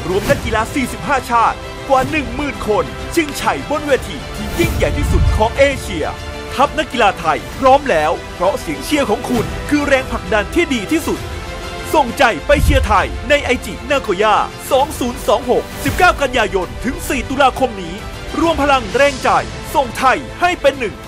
รวมนักกีฬา 45 ชาติกว่า 10,000 คนชิงชัยบนเวทีที่ยิ่งใหญ่ที่สุดของเอเชียทัพนักกีฬาไทยพร้อมแล้วเพราะเสียงเชียร์ของคุณคือแรงผลักดันที่ดีที่สุดส่งใจไปเชียร์ไทยในไอจินาโกย่า 2026 19 กันยายนถึง 4 ตุลาคมนี้รวมพลังแรงใจส่งไทยให้เป็นหนึ่ง